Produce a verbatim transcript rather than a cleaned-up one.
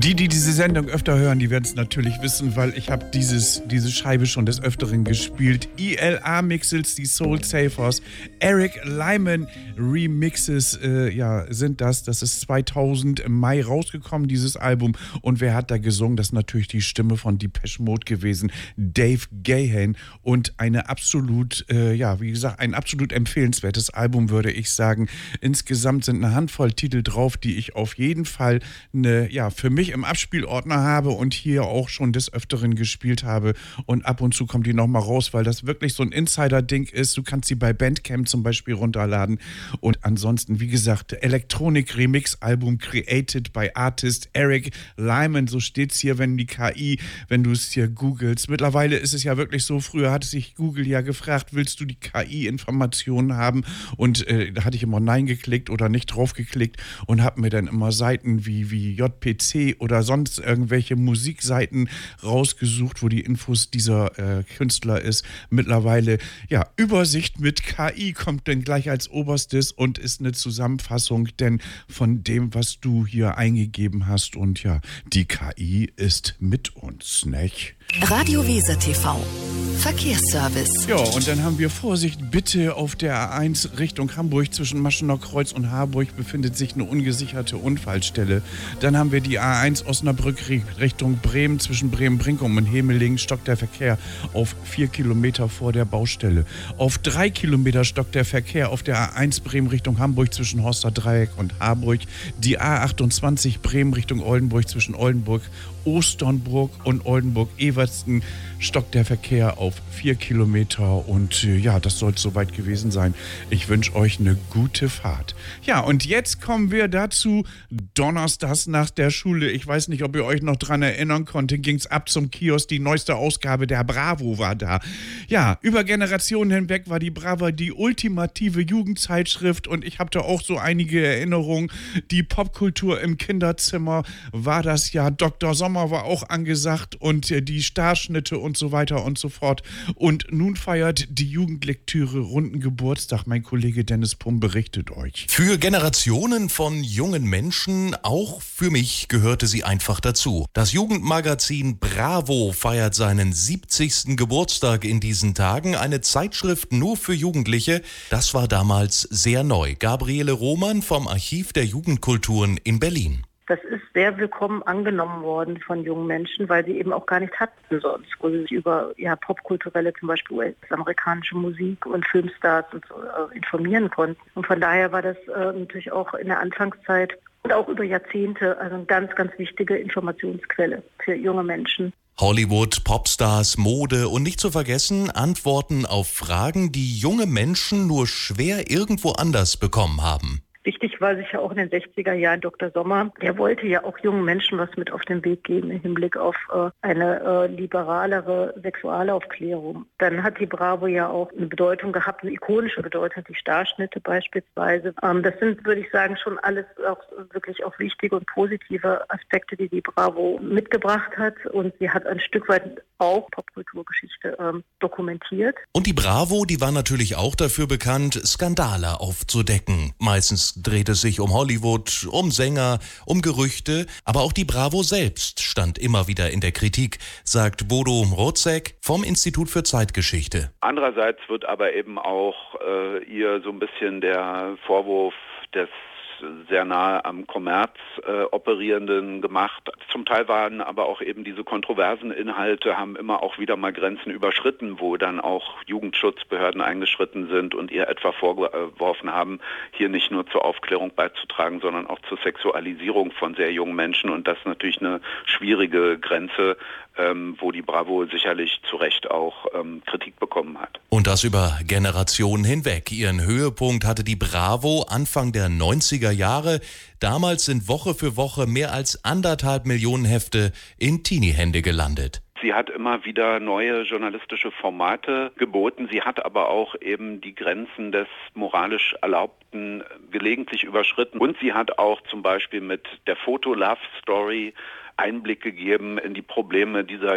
Die, die diese Sendung öfter hören, die werden es natürlich wissen, weil ich habe dieses diese Scheibe schon des Öfteren gespielt. I L A-Mixels, die Soul Savers, Eric Lyman Remixes, äh, ja, sind das. Das ist zweitausend im Mai rausgekommen, dieses Album. Und wer hat da gesungen? Das ist natürlich die Stimme von Depeche Mode gewesen, Dave Gahan. Und eine absolut, äh, ja, wie gesagt, ein absolut empfehlenswertes Album, würde ich sagen. Insgesamt sind eine Handvoll Titel drauf, die ich auf jeden Fall eine, ja, für mich im Abspielordner habe und hier auch schon des Öfteren gespielt habe. Und ab und zu kommt die nochmal raus, weil das wirklich so ein Insider-Ding ist. Du kannst sie bei Bandcamp zum Beispiel runterladen. Und ansonsten, wie gesagt, Elektronik-Remix-Album created by Artist Eric Lyman. So steht es hier, wenn die K I, wenn du es hier googelst. Mittlerweile ist es ja wirklich so, früher hatte sich Google ja gefragt, willst du die K I-Informationen haben? Und äh, da hatte ich immer Nein geklickt oder nicht drauf geklickt und habe mir dann immer Seiten wie, wie J P C oder sonst irgendwelche Musikseiten rausgesucht, wo die Infos dieser äh, Künstler ist. Mittlerweile, ja, Übersicht mit K I kommt dann gleich als Oberstes und ist eine Zusammenfassung denn von dem, was du hier eingegeben hast. Und ja, die K I ist mit uns, nicht? Radio Weser T V. Verkehrsservice. Ja, und dann haben wir Vorsicht bitte auf der A eins Richtung Hamburg. Zwischen Maschenau Kreuz und Harburg befindet sich eine ungesicherte Unfallstelle. Dann haben wir die A eins Osnabrück Richtung Bremen. Zwischen Bremen-Brinkum und Hemeling stockt der Verkehr auf vier Kilometer vor der Baustelle. Auf drei Kilometer stockt der Verkehr auf der A eins Bremen Richtung Hamburg zwischen Horster Dreieck und Harburg. Die A achtundzwanzig Bremen Richtung Oldenburg zwischen Oldenburg, Osternburg und Oldenburg-Evertsen stockt der Verkehr auf vier Kilometer und äh, ja, das soll es soweit gewesen sein. Ich wünsche euch eine gute Fahrt. Ja, und jetzt kommen wir dazu, donnerstags nach der Schule, ich weiß nicht, ob ihr euch noch dran erinnern konntet, ging es ab zum Kiosk, die neueste Ausgabe der Bravo war da. Ja, über Generationen hinweg war die Bravo die ultimative Jugendzeitschrift und ich habe da auch so einige Erinnerungen. Die Popkultur im Kinderzimmer war das ja, Doktor Sommer war auch angesagt und äh, die Starschnitte und so weiter und so fort. Und nun feiert die Jugendlektüre runden Geburtstag. Mein Kollege Dennis Pumm berichtet euch. Für Generationen von jungen Menschen, auch für mich, gehörte sie einfach dazu. Das Jugendmagazin Bravo feiert seinen siebzigsten Geburtstag in diesen Tagen. Eine Zeitschrift nur für Jugendliche. Das war damals sehr neu. Gabriele Roman vom Archiv der Jugendkulturen in Berlin. Das ist sehr willkommen angenommen worden von jungen Menschen, weil sie eben auch gar nicht hatten sonst, wo sie sich über ja, popkulturelle, zum Beispiel US-amerikanische Musik und Filmstars und so, äh, informieren konnten. Und von daher war das äh, natürlich auch in der Anfangszeit und auch über Jahrzehnte also eine ganz, ganz wichtige Informationsquelle für junge Menschen. Hollywood, Popstars, Mode und nicht zu vergessen Antworten auf Fragen, die junge Menschen nur schwer irgendwo anders bekommen haben. Wichtig war sicher auch in den sechziger Jahren Doktor Sommer. Der wollte ja auch jungen Menschen was mit auf den Weg geben im Hinblick auf äh, eine äh, liberalere Sexualaufklärung. Dann hat die Bravo ja auch eine Bedeutung gehabt, eine ikonische Bedeutung, die Starschnitte beispielsweise. Ähm, das sind, würde ich sagen, schon alles auch wirklich auch wichtige und positive Aspekte, die die Bravo mitgebracht hat. Und sie hat ein Stück weit auch Popkulturgeschichte ähm, dokumentiert. Und die Bravo, die war natürlich auch dafür bekannt, Skandale aufzudecken. Meistens dreht es sich um Hollywood, um Sänger, um Gerüchte, aber auch die Bravo selbst stand immer wieder in der Kritik, sagt Bodo Mrozek vom Institut für Zeitgeschichte. Andererseits wird aber eben auch äh, ihr so ein bisschen der Vorwurf des sehr nahe am Kommerz äh, operierenden gemacht. Zum Teil waren aber auch eben diese kontroversen Inhalte, haben immer auch wieder mal Grenzen überschritten, wo dann auch Jugendschutzbehörden eingeschritten sind und ihr etwa vorgeworfen haben, hier nicht nur zur Aufklärung beizutragen, sondern auch zur Sexualisierung von sehr jungen Menschen. Und das ist natürlich eine schwierige Grenze, ähm, wo die Bravo sicherlich zu Recht auch ähm, Kritik bekommen hat. Und das über Generationen hinweg. Ihren Höhepunkt hatte die Bravo Anfang der neunziger Jahre. Damals sind Woche für Woche mehr als anderthalb Millionen Hefte in Teenie-Hände gelandet. Sie hat immer wieder neue journalistische Formate geboten. Sie hat aber auch eben die Grenzen des moralisch Erlaubten gelegentlich überschritten. Und sie hat auch zum Beispiel mit der Foto-Love-Story Einblick gegeben in die Probleme dieser